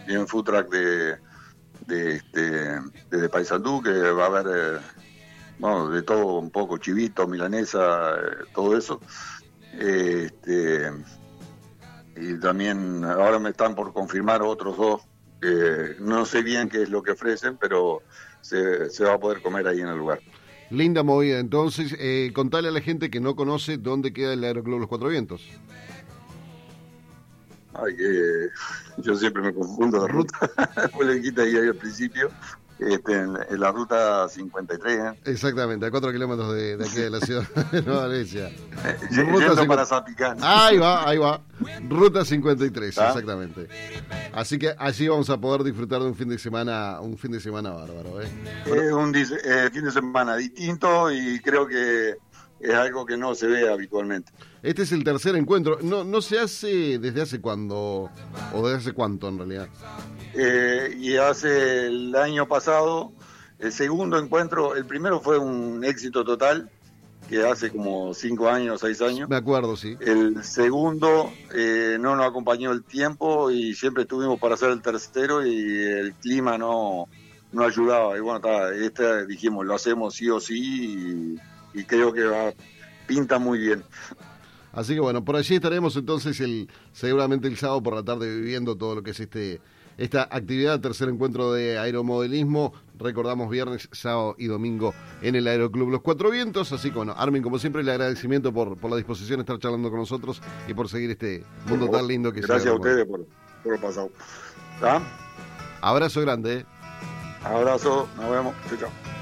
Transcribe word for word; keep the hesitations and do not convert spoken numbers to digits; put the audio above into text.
viene food truck de, de, este, de Paysandú, que va a haber eh, bueno, de todo un poco, chivito, milanesa, eh, todo eso. Eh, este, y también ahora me están por confirmar otros dos, que no sé bien qué es lo que ofrecen, pero se, se va a poder comer ahí en el lugar. Linda movida. Entonces, eh, contale a la gente que no conoce dónde queda el Aeroclub Los Cuatro Vientos. Ay, que yo siempre me confundo de ruta, después le quita ahí, ahí al principio, este, en, en la ruta cincuenta y tres. ¿eh? Exactamente, a cuatro kilómetros de, de aquí de la ciudad de Nueva Grecia. Eh, yendo cincuenta... para Zapicán. Ahí va, ahí va. Ruta cincuenta y tres, ¿Ah? Exactamente. Así que allí vamos a poder disfrutar de un fin de semana, un fin de semana bárbaro. ¿eh? Bueno. Es un eh, fin de semana distinto y creo que es algo que no se ve habitualmente. Este es el tercer encuentro. No, no se hace desde hace cuándo, o desde hace cuánto en realidad. Eh, y hace el año pasado, el segundo encuentro, el primero fue un éxito total, que hace como cinco años, seis años. Me acuerdo, sí. El segundo eh, no nos acompañó el tiempo y siempre estuvimos para hacer el tercero y el clima no, no ayudaba. Y bueno, ta, este dijimos, lo hacemos sí o sí y, y creo que va, pinta muy bien. Así que bueno, por allí estaremos entonces el seguramente el sábado por la tarde viviendo todo lo que es este esta actividad, tercer encuentro de aeromodelismo. Recordamos viernes, sábado y domingo en el Aeroclub Los Cuatro Vientos. Así que bueno, Armin, como siempre, el agradecimiento por, por la disposición de estar charlando con nosotros y por seguir este mundo tan lindo que es. Gracias a ustedes por, por lo pasado. ¿Está? Abrazo grande. ¿eh? Abrazo, nos vemos. Chau, chau.